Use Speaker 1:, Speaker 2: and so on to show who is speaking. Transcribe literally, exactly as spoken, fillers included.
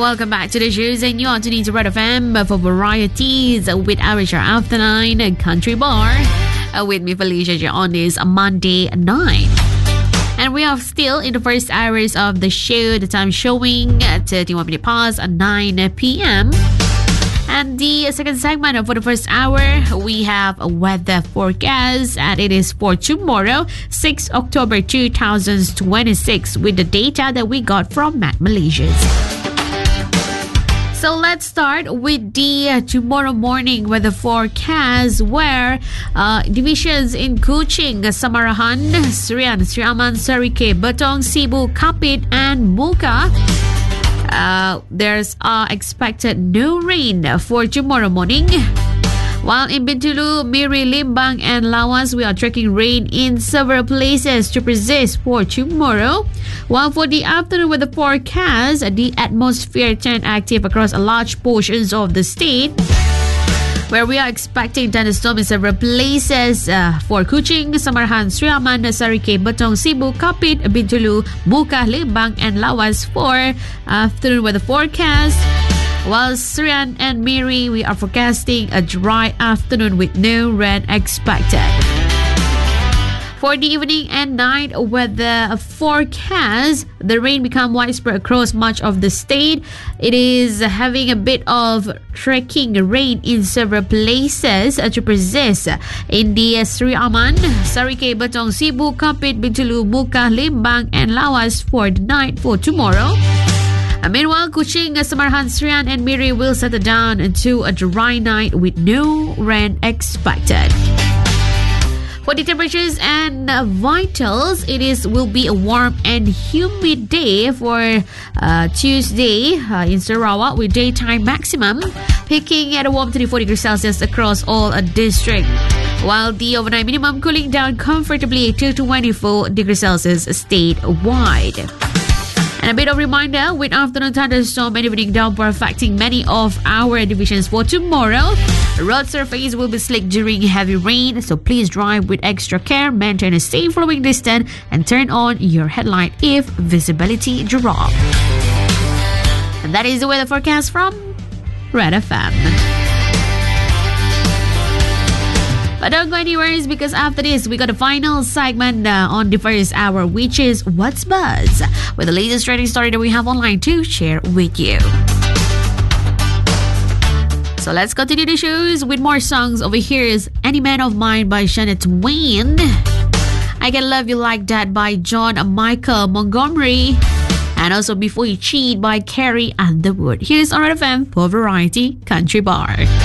Speaker 1: welcome back to the shows, and you are tuning to Red F M for varieties with our show After Nine Country Bar uh, with me, Felicia, on this Monday night. And we are still in the first hours of the show. The time showing at thirty-one minutes past nine p.m. And the second segment for the first hour, we have a weather forecast, and it is for tomorrow, sixth of October twenty twenty-six, with the data that we got from Met Malaysia. So let's start with the uh, tomorrow morning weather forecast, where uh, divisions in Kuching, Samarahan, Serian, Sri Aman, Sarike, Betong, Cebu, Kapit, and Muka. Uh, there's uh, expected no rain for tomorrow morning. While in Bintulu, Miri, Limbang, and Lawas, we are tracking rain in several places to persist for tomorrow. While for the afternoon weather forecast, the atmosphere turned active across large portions of the state, where we are expecting thunderstorms in several places uh, for Kuching, Samarahan, Sri Aman, Sarike, Betong, Cebu, Kapit, Bintulu, Muka, Limbang, and Lawas for afternoon weather forecast. While Serian and Miri, we are forecasting a dry afternoon with no rain expected. For the evening and night weather forecast, the rain become widespread across much of the state. It is having a bit of trekking rain in several places to persist in the Sri Aman, Sarike, Betong, Cebu, Kapit, Bintulu, Muka, Limbang, and Lawas for the night for tomorrow. Meanwhile, Kuching, Samarahan, Serian, and Miri will settle down into a dry night with no rain expected. For the temperatures and uh, vitals, it is will be a warm and humid day for uh, Tuesday uh, in Sarawak, with daytime maximum peaking at a warm thirty-four degrees Celsius across all uh, districts, while the overnight minimum cooling down comfortably to twenty-four degrees Celsius statewide. And a bit of reminder, with afternoon thunderstorm and evening downpour affecting many of our divisions for tomorrow, road surface will be slick during heavy rain, so please drive with extra care, maintain a safe flowing distance, and turn on your headlight if visibility drops. And that is the weather forecast from Red F M. But don't go anywhere, because after this, we got a final segment uh, on the first hour, which is What's Buzz, with the latest trending story that we have online to share with you. So let's continue the shows with more songs. Over here is Any Man of Mine by Shania Twain, I Can Love You Like That by John Michael Montgomery, and also Before You Cheat by Carrie Underwood. Here's on Red F M for Variety Country Bar.